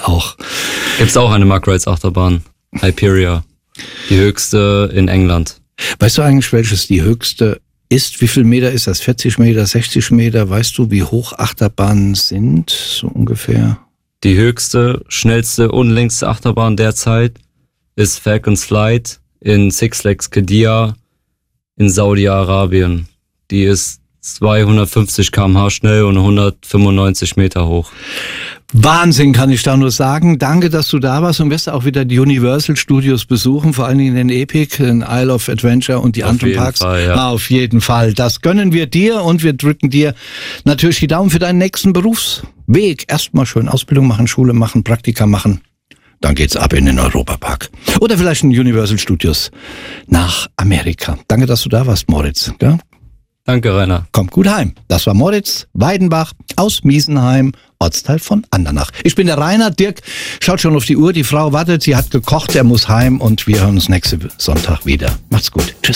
auch. Gibt's auch eine Mark Rides Achterbahn, Hyperia, die höchste in England. Weißt du eigentlich, welches die höchste ist? Wie viel Meter ist das? 40 Meter, 60 Meter? Weißt du, wie hoch Achterbahnen sind, so ungefähr? Die höchste, schnellste und längste Achterbahn derzeit ist Falcon's Flight in Six Flags Qiddiya in Saudi-Arabien. Die ist 250 km/h schnell und 195 Meter hoch. Wahnsinn, kann ich da nur sagen. Danke, dass du da warst und wirst auch wieder die Universal Studios besuchen, vor allen Dingen den Epic, den Isle of Adventure und die anderen Parks. Fall, ja. Auf jeden Fall. Das gönnen wir dir und wir drücken dir natürlich die Daumen für deinen nächsten Berufsweg. Erstmal schön Ausbildung machen, Schule machen, Praktika machen. Dann geht's ab in den Europapark. Oder vielleicht in Universal Studios nach Amerika. Danke, dass du da warst, Moritz. Ja? Danke, Rainer. Kommt gut heim. Das war Moritz Weidenbach aus Miesenheim, Ortsteil von Andernach. Ich bin der Rainer. Dirk schaut schon auf die Uhr. Die Frau wartet, sie hat gekocht, er muss heim und wir hören uns nächsten Sonntag wieder. Macht's gut. Tschüss.